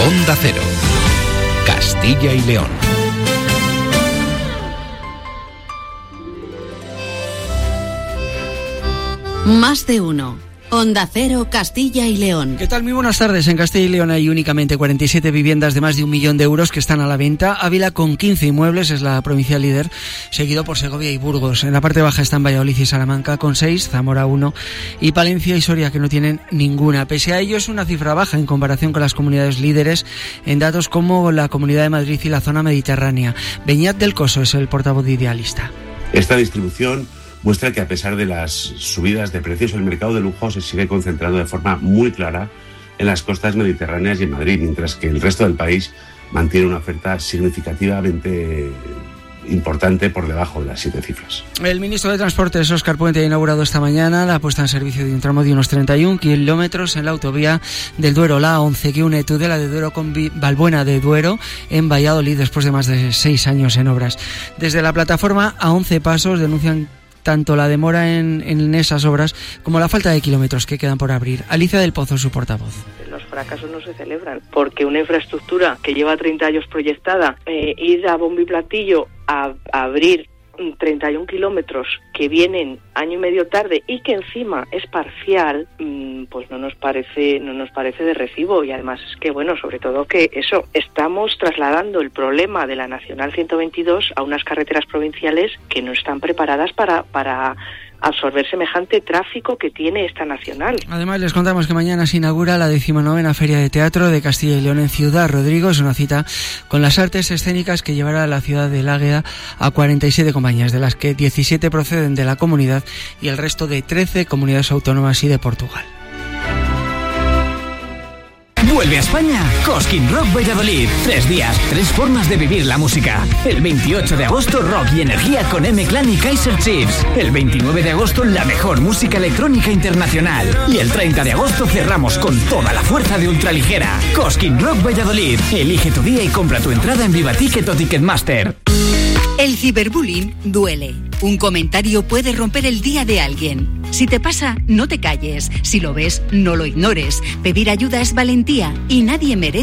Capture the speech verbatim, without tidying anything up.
Onda Cero, Castilla y León. Más de uno. Onda Cero, Castilla y León. ¿Qué tal? Muy buenas tardes. En Castilla y León hay únicamente cuarenta y siete viviendas de más de un millón de euros que están a la venta. Ávila con quince inmuebles es la provincia líder, seguido por Segovia y Burgos. En la parte baja están Valladolid y Salamanca con seis, Zamora uno y Palencia y Soria que no tienen ninguna. Pese a ello es una cifra baja en comparación con las comunidades líderes en datos como la Comunidad de Madrid y la zona mediterránea. Beñat del Coso es el portavoz de Idealista. Esta distribución muestra que a pesar de las subidas de precios, el mercado de lujo se sigue concentrando de forma muy clara en las costas mediterráneas y en Madrid, mientras que el resto del país mantiene una oferta significativamente importante por debajo de las siete cifras. El ministro de Transportes, Óscar Puente, ha inaugurado esta mañana la puesta en servicio de un tramo de unos treinta y un kilómetros en la autovía del Duero, la A once, que une Tudela de Duero con Valbuena de Duero en Valladolid después de más de seis años en obras. Desde la plataforma A once Pasos denuncian tanto la demora en, en esas obras como la falta de kilómetros que quedan por abrir. Alicia del Pozo, su portavoz. Los fracasos no se celebran porque una infraestructura que lleva treinta años proyectada, eh, ir a bombo y platillo a, a abrir treinta y un kilómetros que vienen año y medio tarde y que encima es parcial, pues no nos parece no nos parece de recibo. Y además es que, bueno, sobre todo que eso, estamos trasladando el problema de la Nacional ciento veintidós a unas carreteras provinciales que no están preparadas para para absorber semejante tráfico que tiene esta nacional. Además les contamos que mañana se inaugura la decimonovena Feria de Teatro de Castilla y León en Ciudad Rodrigo. Es una cita con las artes escénicas que llevará a la ciudad del Águeda a cuarenta y siete compañías, de las que diecisiete proceden de la comunidad y el resto de trece comunidades autónomas y de Portugal. Vuelve a España Cosquín Rock Valladolid. Tres días, tres formas de vivir la música. El veintiocho de agosto, rock y energía con M-Clan y Kaiser Chiefs. El veintinueve de agosto, la mejor música electrónica internacional. Y el treinta de agosto cerramos con toda la fuerza de ultraligera. Cosquín Rock Valladolid. Elige tu día y compra tu entrada en Viva Ticket o Ticketmaster. El ciberbullying duele. Un comentario puede romper el día de alguien. Si te pasa, no te calles. Si lo ves, no lo ignores. Pedir ayuda es valentía y nadie merece